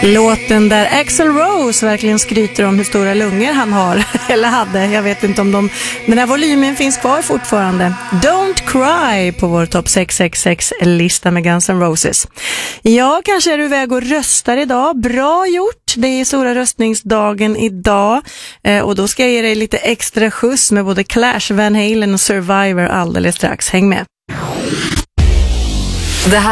Låten där Axl Rose verkligen skryter om hur stora lungor han har, eller hade, jag vet inte om den här volymen finns kvar fortfarande. Don't Cry på vår topp 666-lista med Guns N' Roses. Ja, kanske är du iväg och röstar idag. Bra gjort, det är stora röstningsdagen idag. Och då ska jag ge dig lite extra skjuts med både Clash, Van Halen och Survivor alldeles strax. Häng med. Det här